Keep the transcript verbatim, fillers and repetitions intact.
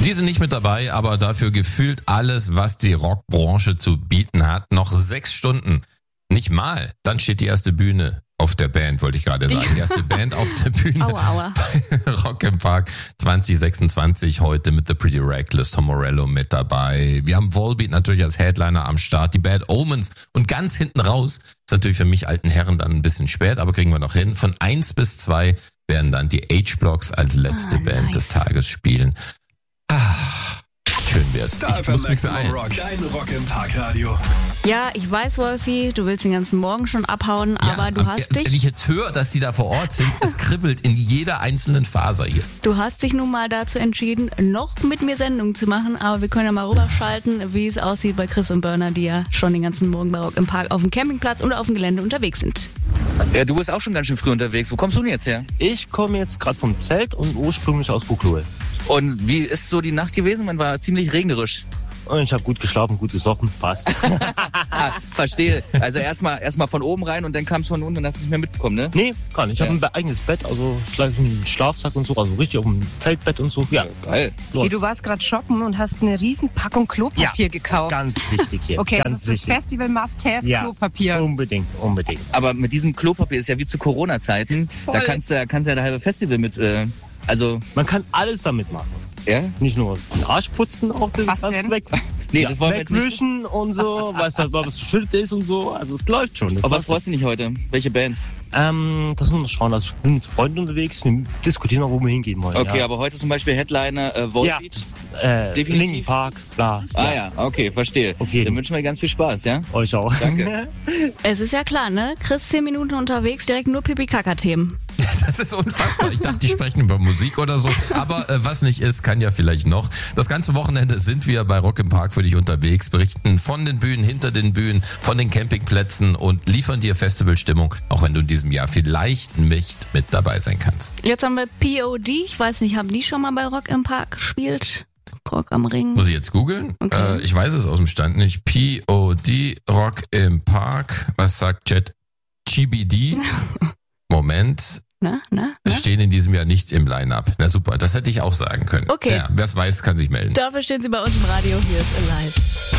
Die sind nicht mit dabei, aber dafür gefühlt alles, was die Rockbranche zu bieten hat. Noch sechs Stunden. Nicht mal. Dann steht die erste Bühne auf der Band, wollte ich gerade sagen. Die erste Band auf der Bühne. Aua, aua. Rock im Park zwanzig sechsundzwanzig heute mit The Pretty Reckless, Tom Morello mit dabei. Wir haben Volbeat natürlich als Headliner am Start, die Bad Omens und ganz hinten raus, ist natürlich für mich alten Herren dann ein bisschen spät, aber kriegen wir noch hin. Von eins bis zwei werden dann die H-Blocks als letzte Ah, Band nice. des Tages spielen. Ah, schön wär's. Star Ich F M muss mich Maximum beeilen. Rock, dein Rock im Park Radio. Ja, ich weiß, Wolfi, du willst den ganzen Morgen schon abhauen, Ja, aber du aber hast Wenn ich dich, jetzt höre, dass die da vor Ort sind, es kribbelt in jeder einzelnen Faser hier. du hast dich nun mal dazu entschieden, noch mit mir Sendung zu machen, aber wir können ja mal rüberschalten, wie es aussieht bei Chris und Burner, die ja schon den ganzen Morgen bei Rock im Park auf dem Campingplatz oder auf dem Gelände unterwegs sind. Ja, du bist auch schon ganz schön früh unterwegs. Wo kommst du denn jetzt her? Ich komme jetzt gerade vom Zelt und ursprünglich aus Buchloe. Und wie ist so die Nacht gewesen? Man war ziemlich regnerisch. Und ich habe gut geschlafen, gut gesoffen, passt. Ah, verstehe. Also erstmal erstmal von oben rein und dann kam es von unten und hast nicht mehr mitbekommen, ne? Nee, gar nicht. Ich Ja. habe ein eigenes Bett, also gleich einen Schlafsack und so, also richtig auf dem Zeltbett und so. Ja, Geil. Sieh, du warst gerade shoppen und hast eine riesen Packung Klopapier gekauft. ganz wichtig hier. Okay, ganz das ist das wichtig. Festival Must-Have Ja. Klopapier. Unbedingt, unbedingt. Aber mit diesem Klopapier ist ja wie zu Corona-Zeiten. Da Voll. kannst du da kannst du ja das halbe Festival mit, äh, also, Man kann alles damit machen. ja? Nicht nur den Arsch putzen, auch den Was Rest denn? weg. Nee, ja, das wollen wir jetzt nicht. wegwischen und so, weißt du, was verschüttet ist und so. Also es läuft schon. Das Aber was läuft freust du nicht heute? Welche Bands? Ähm, das müssen wir schauen. Also ich bin mit Freunden unterwegs, wir diskutieren auch, wo wir hingehen wollen. Okay, ja. aber heute zum Beispiel Headliner äh, Volbeat. Äh, definitiv. Linkin Park, bla. Ah ja, okay, verstehe. Auf jeden. Dann wünschen wir dir ganz viel Spaß, ja? Euch auch. Danke. Es ist ja klar, ne? Chris zehn Minuten unterwegs, direkt nur Pipi-Kaka-Themen. Das ist unfassbar. Ich dachte, die sprechen über Musik oder so. Aber äh, was nicht ist, kann ja vielleicht noch. Das ganze Wochenende sind wir bei Rock im Park für dich unterwegs, berichten von den Bühnen, hinter den Bühnen, von den Campingplätzen und liefern dir Festivalstimmung, auch wenn du in diesem Jahr vielleicht nicht mit dabei sein kannst. Jetzt haben wir P O D, ich weiß nicht, haben die schon mal bei Rock im Park gespielt? Rock am Ring. Muss ich jetzt googeln? Okay. Äh, ich weiß es aus dem Stand nicht. P O D, Rock im Park. Was sagt Chat? G B D? Moment. Na, na, na? Es stehen in diesem Jahr nicht im Line-Up. Na super, das hätte ich auch sagen können. Okay. Ja, wer es weiß, kann sich melden. Dafür stehen sie bei uns im Radio. Hier ist Alive.